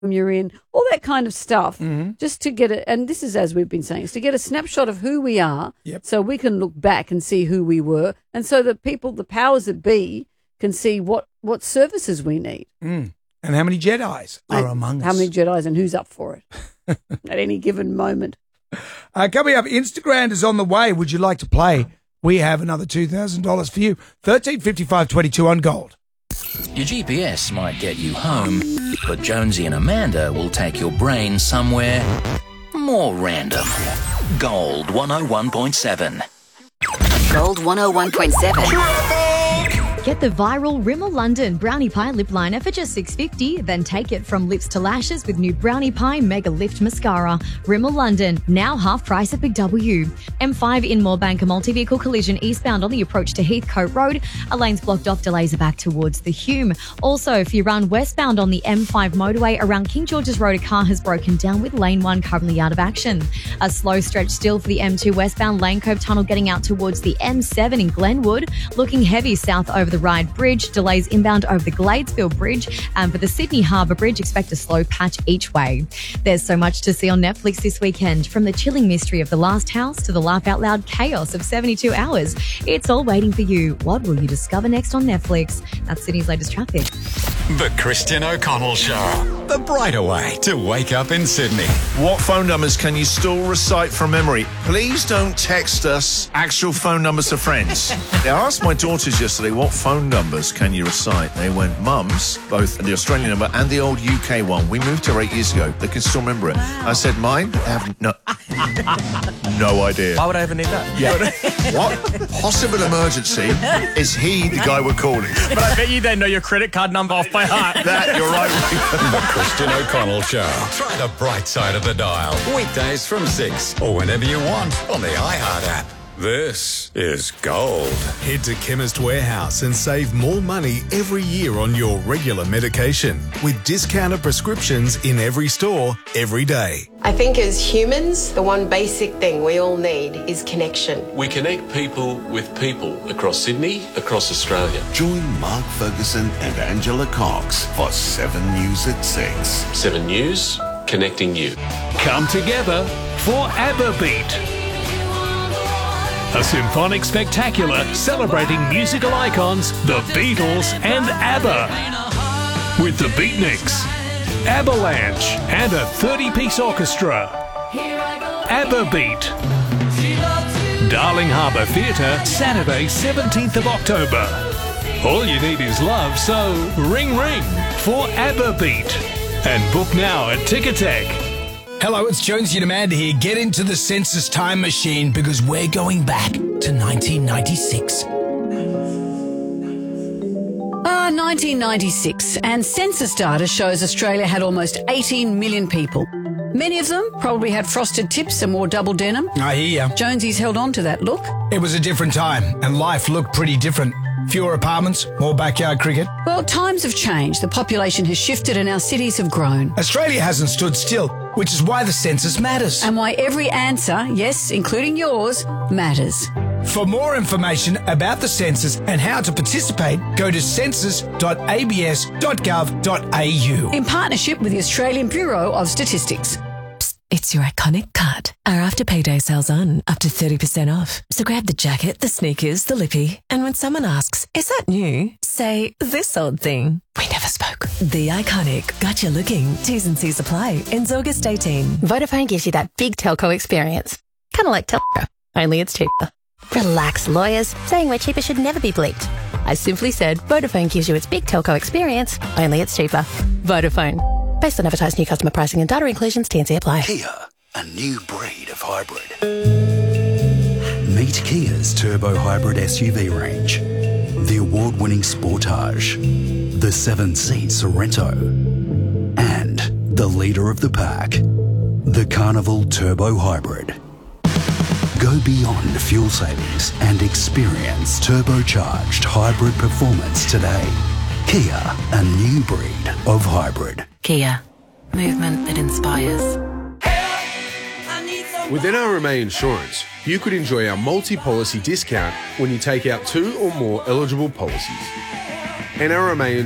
you're in, all that kind of stuff, just to get it. And this is, as we've been saying, is to get a snapshot of who we are so we can look back and see who we were. And so that people, the powers that be, can see what services we need. And how many Jedis are among us. How many Jedis and who's up for it at any given moment. Coming up, Instagram is on the way. Would you like to play? We have another $2,000 for you. 1355.22 on Gold. Your GPS might get you home, but Jonesy and Amanda will take your brain somewhere more random. Gold 101.7. Gold 101.7. Get the viral Rimmel London Brownie Pie Lip Liner for just $6.50. Then take it from lips to lashes with new Brownie Pie Mega Lift Mascara. Rimmel London, now half price at Big W. M5 in Moorebank, a multi-vehicle collision eastbound on the approach to Heathcote Road. A lane's blocked off, delays are back towards the Hume. Also, if you run westbound on the M5 motorway around King George's Road, a car has broken down with lane 1 currently out of action. A slow stretch still for the M2 westbound Lane Cove Tunnel getting out towards the M7 in Glenwood. Looking heavy south over the Ryde Bridge, delays inbound over the Gladesville Bridge, and for the Sydney Harbour Bridge, expect a slow patch each way. There's so much to see on Netflix this weekend, from the chilling mystery of The Last House to the laugh out loud chaos of 72 Hours. It's all waiting for you. What will you discover next on Netflix? That's Sydney's latest traffic. The Christian O'Connell Show. The brighter way to wake up in Sydney. What phone numbers can you still recite from memory? Please don't text us actual phone numbers to friends. I asked my daughters yesterday, what phone numbers can you recite? They went, Mum's, both the Australian number and the old UK one. We moved here 8 years ago. They can still remember it. I said, mine? I have no idea. Why would I ever need that? Yeah. What possible emergency is he the guy we're calling? But I bet you they know your credit card number off by heart. That, you're right. The Christian O'Connell Show. Try the bright side of the dial. Weekdays from 6 or whenever you want on the iHeart app. This is Gold. Head to Chemist Warehouse and save more money every year on your regular medication with discounted prescriptions in every store, every day. I think as humans, the one basic thing we all need is connection. We connect people with people across Sydney, across Australia. Join Mark Ferguson and Angela Cox for 7 News at 6. 7 News, connecting you. Come together for ABBA Beat. A symphonic spectacular celebrating musical icons, the Beatles and ABBA. With the Beatniks, Avalanche and a 30-piece orchestra. ABBA Beat. Darling Harbour Theatre, Saturday 17th of October. All you need is love, so ring ring for ABBA Beat. And book now at Ticketek. Hello, it's Jonesy and Amanda here. Get into the census time machine because we're going back to 1996. 1996, and census data shows Australia had almost 18 million people. Many of them probably had frosted tips and wore double denim. I hear ya. Jonesy's held on to that look. It was a different time, and life looked pretty different. Fewer apartments, more backyard cricket. Well, times have changed. The population has shifted and our cities have grown. Australia hasn't stood still, which is why the census matters. And why every answer, yes, including yours, matters. For more information about the census and how to participate, go to census.abs.gov.au. In partnership with the Australian Bureau of Statistics. It's your iconic card. Our after payday sale's on, up to 30% off. So grab the jacket, the sneakers, the lippy, and when someone asks, is that new? Say, this old thing. We never spoke. The Iconic. Got you looking. T's and C's apply. Ends August 18. Vodafone gives you that big telco experience. Kind of like telco, only it's cheaper. Relax, lawyers. Saying we're cheaper should never be bleeped. I simply said Vodafone gives you its big telco experience, only it's cheaper. Vodafone. Based on advertised new customer pricing and data inclusions, T&C apply. Kia, a new breed of hybrid. Meet Kia's turbo hybrid SUV range. The award-winning Sportage, the 7-seat Sorento, and the leader of the pack, the Carnival Turbo Hybrid. Go beyond fuel savings and experience turbocharged hybrid performance today. Kia, a new breed of hybrid. Kia, movement that inspires. With NRMA Insurance, you could enjoy our multi-policy discount when you take out 2 or more eligible policies. NRMA